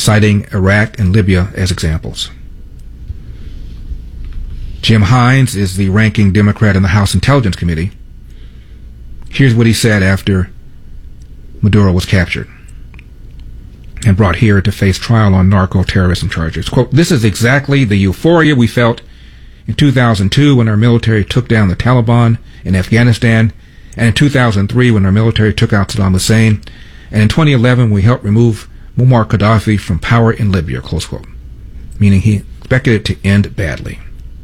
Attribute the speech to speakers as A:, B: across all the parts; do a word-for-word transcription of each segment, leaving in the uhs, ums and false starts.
A: citing Iraq and Libya as examples. Jim Hines is the ranking Democrat in the House Intelligence Committee. Here's what he said after Maduro was captured and brought here to face trial on narco-terrorism charges. Quote, "This is exactly the euphoria we felt in two thousand two when our military took down the Taliban in Afghanistan, and in two thousand three when our military took out Saddam Hussein, and in twenty eleven we helped remove Muammar Gaddafi from power in Libya," close quote, meaning he expected it to end badly.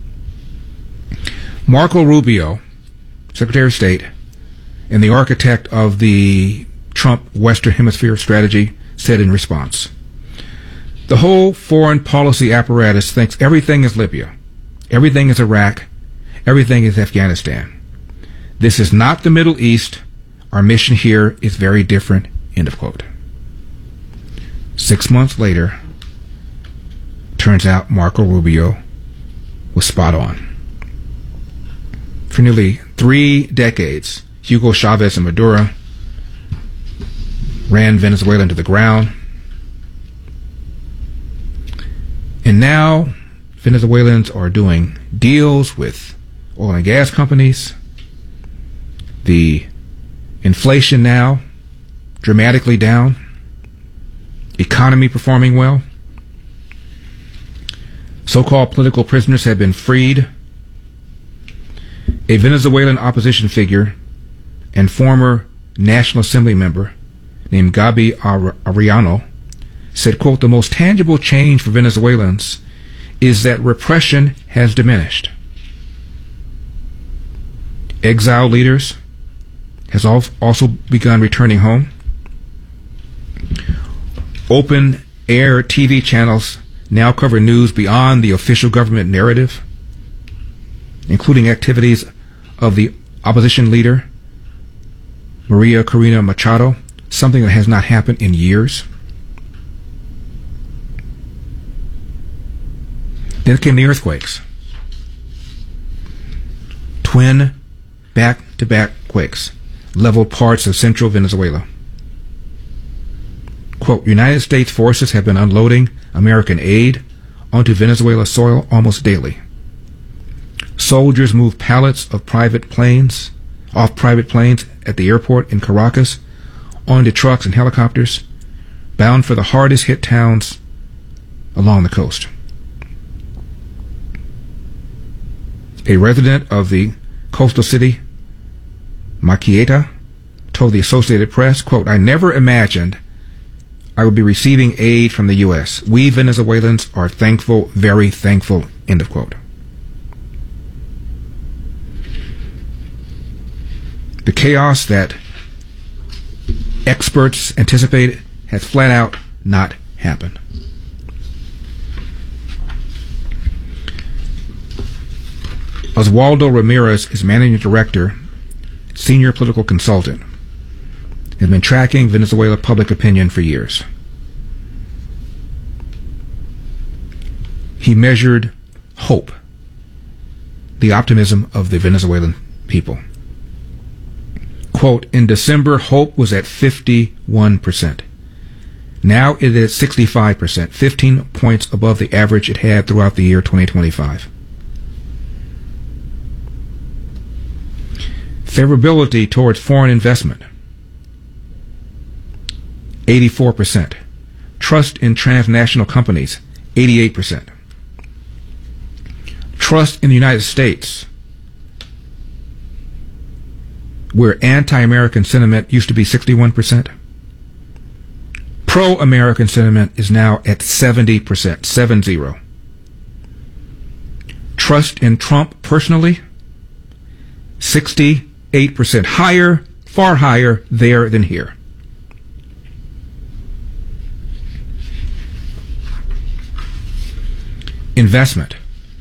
A: Marco Rubio, Secretary of State, and the architect of the Trump Western Hemisphere strategy, said in response, "The whole foreign policy apparatus thinks everything is Libya, everything is Iraq, everything is Afghanistan. This is not the Middle East. Our mission here is very different," end of quote. Six months later, turns out Marco Rubio was spot on. For nearly three decades, Hugo Chavez and Maduro ran Venezuela into the ground. And now Venezuelans are doing deals with oil and gas companies. The inflation now dramatically down. Economy performing well. So-called political prisoners have been freed. A Venezuelan opposition figure and former National Assembly member named Gabi Arellano said, quote, "The most tangible change for Venezuelans is that repression has diminished. Exiled leaders has also begun returning home. Open air T V channels now cover news beyond the official government narrative, including activities of the opposition leader, Maria Corina Machado, something that has not happened in years." Then came the earthquakes. Twin back-to-back quakes leveled parts of central Venezuela. Quote, "United States forces have been unloading American aid onto Venezuela's soil almost daily. Soldiers moved pallets of private planes, off private planes at the airport in Caracas, onto trucks and helicopters, bound for the hardest hit towns along the coast." A resident of the coastal city, Maqueta, told the Associated Press, quote, "I never imagined I would be receiving aid from the U S. We Venezuelans are thankful, very thankful," end of quote. The chaos that experts anticipated has flat out not happened. Oswaldo Ramirez is managing director, senior political consultant, has been tracking Venezuela public opinion for years. He measured hope, the optimism of the Venezuelan people. Quote, "In December, hope was at fifty-one percent. Now it is sixty-five percent, fifteen points above the average it had throughout the year twenty twenty-five. Favorability towards foreign investment, eighty-four percent. Trust in transnational companies, eighty-eight percent. Trust in the United States, where anti-American sentiment used to be sixty-one percent. Pro-American sentiment is now at seventy percent, seven zero. Trust in Trump personally, sixty-eight percent. Higher, far higher there than here. Investment.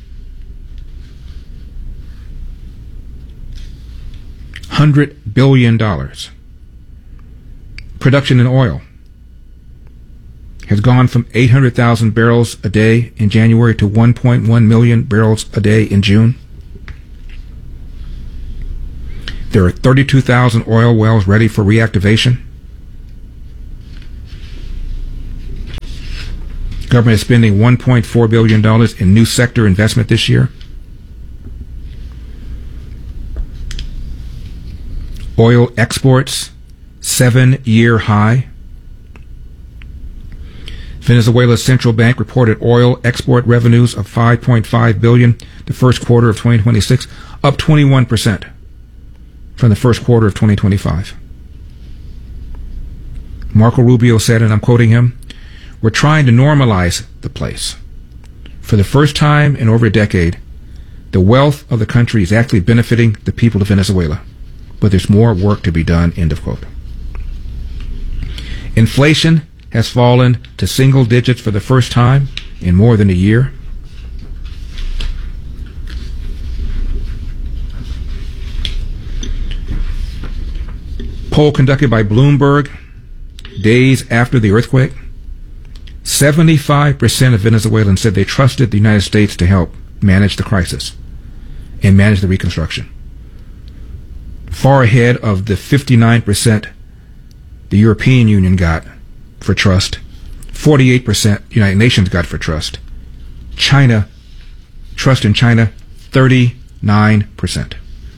A: one hundred billion dollars. Production in oil has gone from eight hundred thousand barrels a day in January to one point one million barrels a day in June. There are thirty-two thousand oil wells ready for reactivation. Government is spending one point four billion dollars in new sector investment this year. Oil exports, seven-year high. Venezuela's central bank reported oil export revenues of five point five billion dollars the first quarter of twenty twenty-six, up twenty-one percent from the first quarter of twenty twenty-five. Marco Rubio said, and I'm quoting him, "We're trying to normalize the place. For the first time in over a decade, the wealth of the country is actually benefiting the people of Venezuela. But there's more work to be done," end of quote. Inflation has fallen to single digits for the first time in more than a year. Poll conducted by Bloomberg days after the earthquake, seventy-five percent of Venezuelans said they trusted the United States to help manage the crisis and manage the reconstruction. Far ahead of the fifty-nine percent the European Union got for trust, forty-eight percent United Nations got for trust. China, trust in China, thirty-nine percent.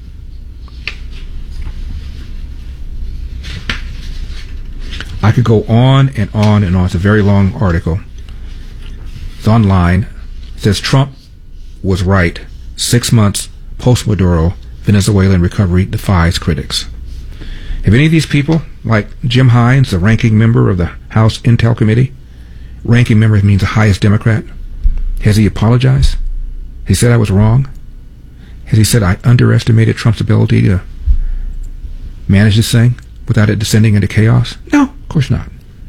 A: I could go on and on and on. It's a very long article. It's online. It says Trump was right. Six months post-Maduro, Venezuelan recovery defies critics. Have any of these people, like Jim Hines, the ranking member of the House Intel Committee, ranking member means the highest Democrat, has he apologized? Has he said I was wrong? Has he said I underestimated Trump's ability to manage this thing without it descending into chaos? No, of course not.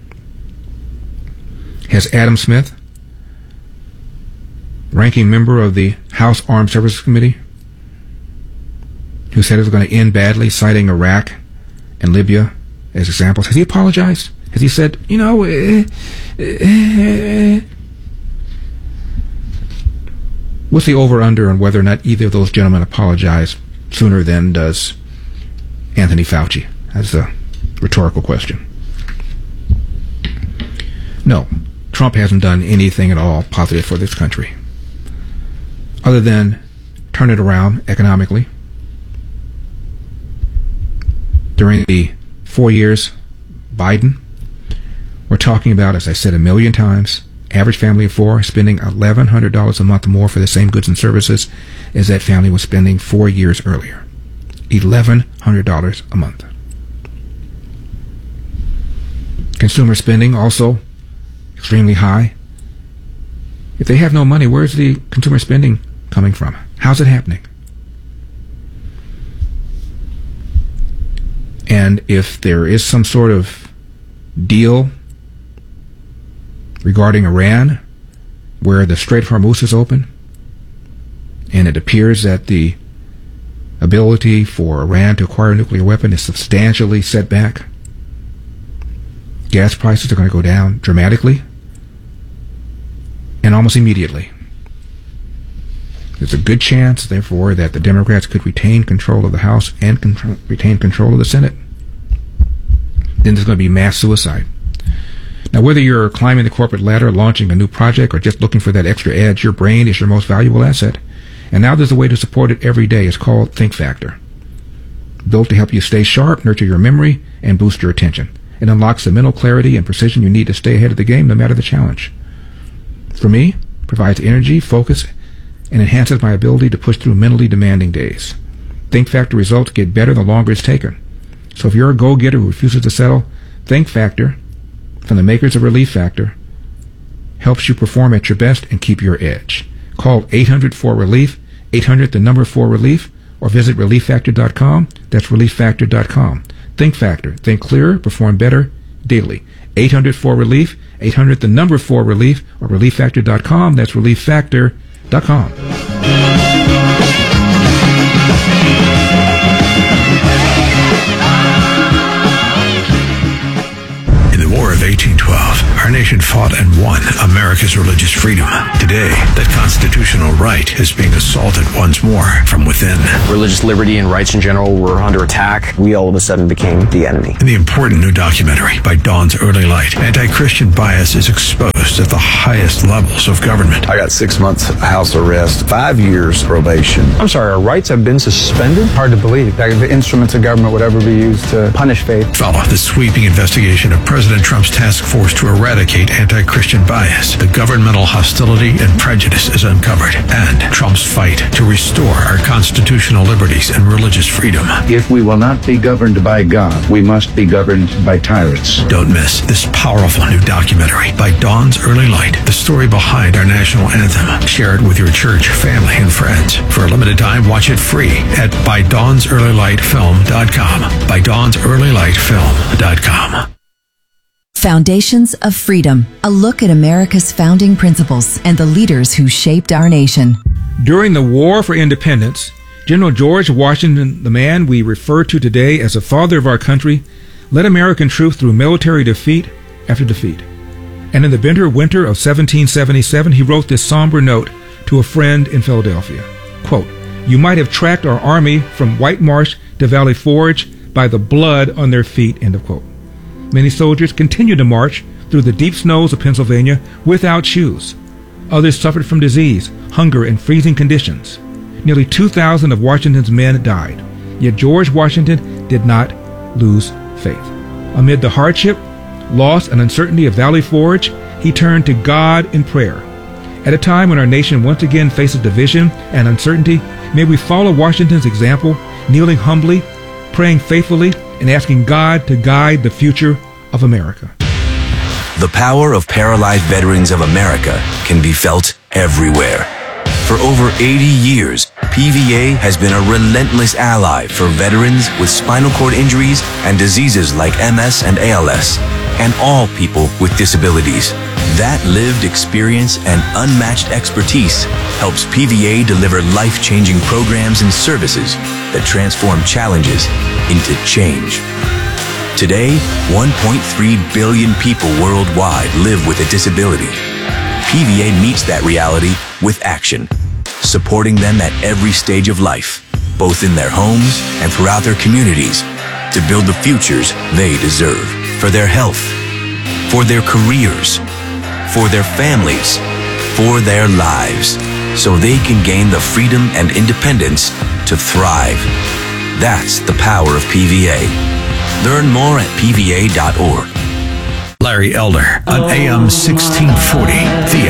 A: Has Adam Smith, ranking member of the House Armed Services Committee, who said it was going to end badly, citing Iraq and Libya as examples, has he apologized? Has he said, you know, eh, eh, what's the over-under on whether or not either of those gentlemen apologize sooner than does Anthony Fauci? That's a rhetorical question. No, Trump hasn't done anything at all positive for this country, other than turn it around economically. During the four years Biden, we're talking about, as I said a million times, average family of four spending eleven hundred dollars a month more for the same goods and services as that family was spending four years earlier. eleven hundred dollars a month. Consumer spending also extremely high. If they have no money, where's the consumer spending coming from? How's it happening? And if there is some sort of deal regarding Iran, where the Strait of Hormuz is open, and it appears that the ability for Iran to acquire a nuclear weapon is substantially set back, gas prices are going to go down dramatically and almost immediately. There's a good chance, therefore, that the Democrats could retain control of the House and control, retain control of the Senate. Then there's going to be mass suicide. Now, whether you're climbing the corporate ladder, launching a new project, or just looking for that extra edge, your brain is your most valuable asset. And now there's a way to support it every day. It's called Think Factor. Built to help you stay sharp, nurture your memory, and boost your attention. It unlocks the mental clarity and precision you need to stay ahead of the game, no matter the challenge. For me, it provides energy, focus, and enhances my ability to push through mentally demanding days. Think Factor results get better the longer it's taken. So if you're a go-getter who refuses to settle, Think Factor, from the makers of Relief Factor, helps you perform at your best and keep your edge. Call eight hundred four relief, eight hundred the number four relief, or visit relief factor dot com. That's relief factor dot com. Think Factor. Think clearer, perform better daily. eight hundred four relief, eight hundred the number four relief, or relief factor dot com. That's relief factor dot com.
B: In the War of eighteen twelve, our nation fought and won America's religious freedom. Today, that constitutional right is being assaulted once more from within.
C: Religious liberty and rights in general were under attack. We all of a sudden became the enemy.
B: In the important new documentary by Dawn's Early Light, anti-Christian bias is exposed imposed at the highest levels of government.
D: I got six months house arrest, five years probation.
E: I'm sorry, our rights have been suspended? Hard to believe that the instruments of government would ever be used to punish faith.
B: Follow the sweeping investigation of President Trump's task force to eradicate anti-Christian bias. The governmental hostility and prejudice is uncovered, and Trump's fight to restore our constitutional liberties and religious freedom.
F: If we will not be governed by God, we must be governed by tyrants.
B: Don't miss this powerful new documentary, By Dawn's Early Light, the story behind our national anthem. Share it with your church, family, and friends. For a limited time, watch it free at by dawns early light film dot com. by dawns early light film dot com.
G: Foundations of Freedom, a look at America's founding principles and the leaders who shaped our nation.
A: During the War for Independence, General George Washington, the man we refer to today as the father of our country, led American troops through military defeat after defeat. And in the bitter winter of seventeen seventy-seven, he wrote this somber note to a friend in Philadelphia. Quote, "You might have tracked our army from White Marsh to Valley Forge by the blood on their feet," end of quote. Many soldiers continued to march through the deep snows of Pennsylvania without shoes. Others suffered from disease, hunger, and freezing conditions. Nearly two thousand of Washington's men died. Yet George Washington did not lose faith. Amid the hardship, loss, and uncertainty of Valley Forge, he turned to God in prayer. At a time when our nation once again faces division and uncertainty, may we follow Washington's example, kneeling humbly, praying faithfully, and asking God to guide the future of America.
H: The power of Paralyzed Veterans of America can be felt everywhere. For over eighty years, P V A has been a relentless ally for veterans with spinal cord injuries and diseases like M S and A L S, and all people with disabilities. That lived experience and unmatched expertise helps P V A deliver life-changing programs and services that transform challenges into change. Today, one point three billion people worldwide live with a disability. P V A meets that reality with action, supporting them at every stage of life, both in their homes and throughout their communities, to build the futures they deserve for their health, for their careers, for their families, for their lives, so they can gain the freedom and independence to thrive. That's the power of P V A. Learn more at P V A dot org.
B: Larry Elder on A M sixteen forty, The